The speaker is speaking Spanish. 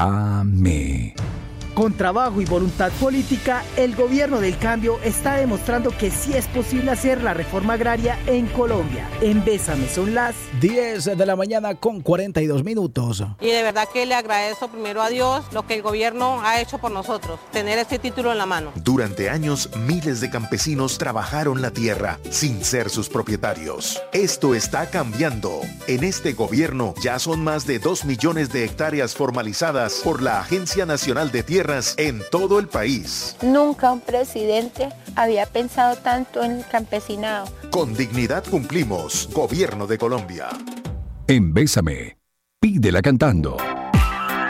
AME. Con trabajo y voluntad política, el gobierno del cambio está demostrando que sí es posible hacer la reforma agraria en Colombia. En Bésame son las 10 de la mañana con 42 minutos. Y de verdad que le agradezco primero a Dios lo que el gobierno ha hecho por nosotros, tener este título en la mano. Durante años, miles de campesinos trabajaron la tierra sin ser sus propietarios. Esto está cambiando. En este gobierno ya son más de 2 millones de hectáreas formalizadas por la Agencia Nacional de Tierras en todo el país. Nunca un presidente había pensado tanto en el campesinado. Con dignidad cumplimos. Gobierno de Colombia. En Bésame, pídela cantando.